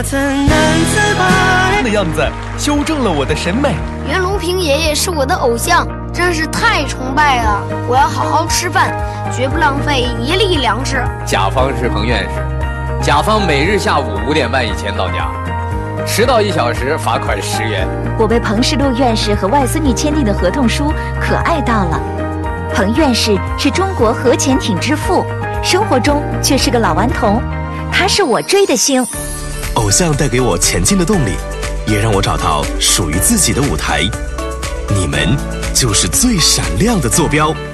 的样子修正了我的审美。 袁隆平爷爷是我的偶像，真是太崇拜了。我要好好吃饭，绝不浪费一粒粮食。 甲方是彭院士，甲方每日下午5点半以前到家，迟到1小时罚款10元。 我被彭世禄院士和外孙女签订的合同书可爱到了。彭院士是中国核潜艇之父，生活中却是个老顽童，他是我追的星。 偶像带给我前进的动力，也让我找到属于自己的舞台。你们就是最闪亮的坐标。